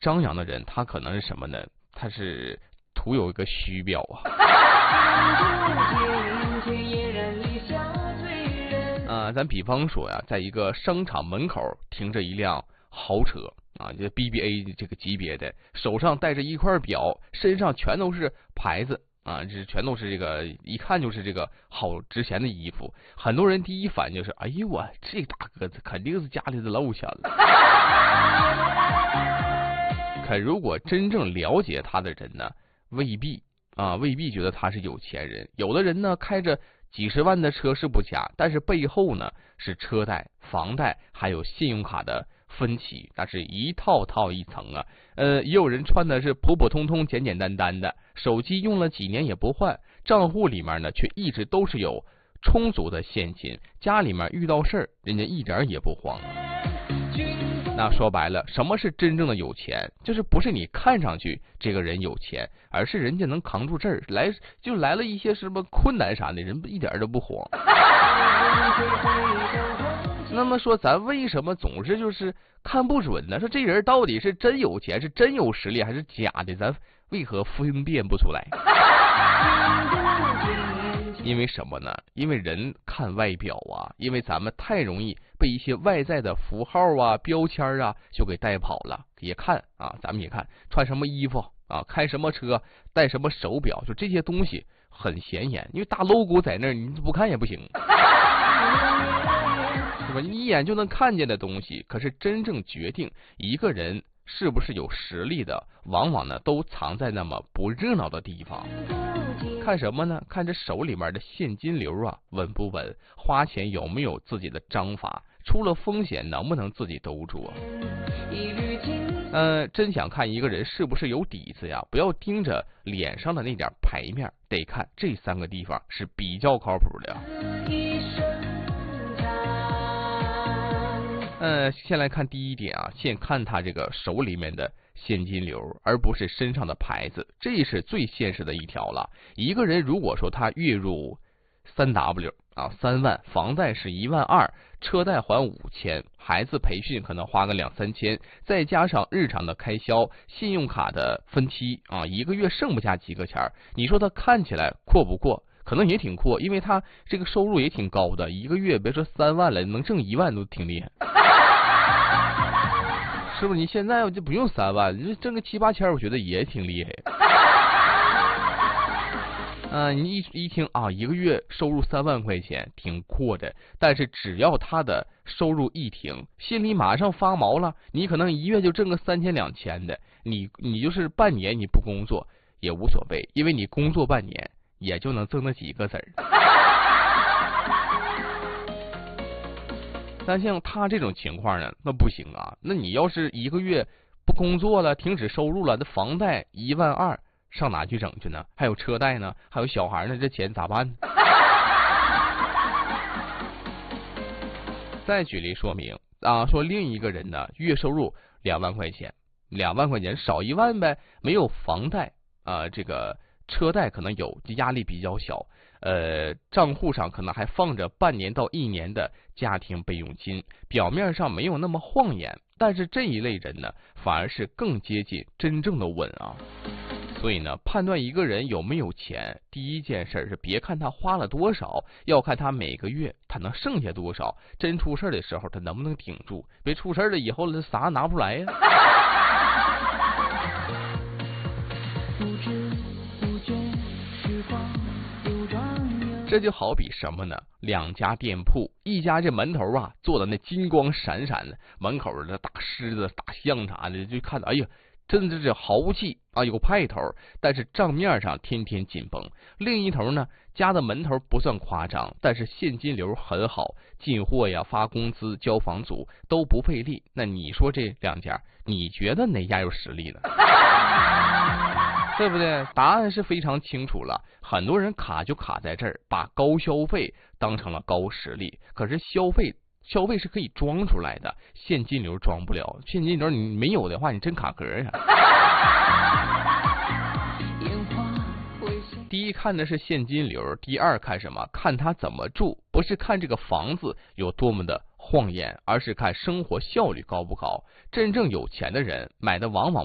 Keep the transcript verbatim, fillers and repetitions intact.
张扬的人，他可能是什么呢？他是徒有一个虚表啊。啊，咱比方说呀，在一个商场门口停着一辆豪车啊，这 B B A 这个级别的，手上戴着一块表，身上全都是牌子啊，这全都是这个，一看就是这个好值钱的衣服。很多人第一反应就是，哎呦我这大哥肯定是家里的老有钱了。可如果真正了解他的人呢，未必啊，未必觉得他是有钱人。有的人呢，开着几十万的车是不假，但是背后呢是车贷、房贷还有信用卡的分期，那是一套套一层啊。呃，也有人穿的是普普通通、简简单单的，手机用了几年也不换，账户里面呢却一直都是有充足的现金，家里面遇到事儿，人家一点也不慌。那说白了，什么是真正的有钱？就是不是你看上去这个人有钱，而是人家能扛住这儿来，就来了一些什么困难啥的，人一点都不慌。那么说，咱为什么总是就是看不准呢？说这人到底是真有钱，是真有实力，还是假的？咱为何分辨不出来？因为什么呢？因为人看外表啊，因为咱们太容易被一些外在的符号啊、标签啊就给带跑了。也看啊，咱们也看穿什么衣服啊，开什么车，戴什么手表，就这些东西很显眼，因为大 logo 在那儿，你不看也不行，是吧？你一眼就能看见的东西，可是真正决定一个人是不是有实力的，往往呢都藏在那么不热闹的地方。看什么呢？看这手里面的现金流啊，稳不稳？花钱有没有自己的章法？出了风险能不能自己兜住啊？呃，真想看一个人是不是有底子呀，不要盯着脸上的那点牌面，得看这三个地方是比较靠谱的。呃，先来看第一点啊，先看他这个手里面的现金流，而不是身上的牌子，这是最现实的一条了。一个人如果说他月入三 W 啊，三万，房贷是一万二，车贷还五千，孩子培训可能花个两三千，再加上日常的开销，信用卡的分期啊，一个月剩不下几个钱，你说他看起来阔不阔？可能也挺阔，因为他这个收入也挺高的，一个月别说三万了，能挣一万都挺厉害。是不是？你现在我就不用三万，你挣个七八千，我觉得也挺厉害。啊、呃，你一一听啊，一个月收入三万块钱，挺阔的。但是只要他的收入一停，心里马上发毛了。你可能一月就挣个三千两千的，你你就是半年你不工作也无所谓，因为你工作半年也就能挣那几个子儿。但像他这种情况呢，那不行啊。那你要是一个月不工作了，停止收入了，那房贷一万二上哪去整去呢？还有车贷呢，还有小孩呢，这钱咋办呢？再举例说明啊，说另一个人呢，月收入两万块钱，两万块钱少一万呗，没有房贷啊，这个车贷可能有，压力比较小。呃，账户上可能还放着半年到一年的家庭备用金，表面上没有那么晃眼，但是这一类人呢，反而是更接近真正的稳啊。所以呢，判断一个人有没有钱，第一件事是别看他花了多少，要看他每个月他能剩下多少，真出事的时候他能不能顶住，别出事了以后啥拿不出来呀。这就好比什么呢？两家店铺，一家这门头啊做的那金光闪闪的，门口的大狮子、大象啥的，就看着哎呀，真的是豪气啊，有派头。但是账面上天天紧绷。另一头呢，家的门头不算夸张，但是现金流很好，进货呀、发工资、交房租都不费力。那你说这两家，你觉得哪家有实力呢？对不对？答案是非常清楚了。很多人卡就卡在这儿，把高消费当成了高实力。可是消费消费是可以装出来的，现金流装不了。现金流你没有的话，你真卡壳呀。第一看的是现金流，第二看什么？看他怎么住，不是看这个房子有多么的晃眼，而是看生活效率高不高。真正有钱的人买的往往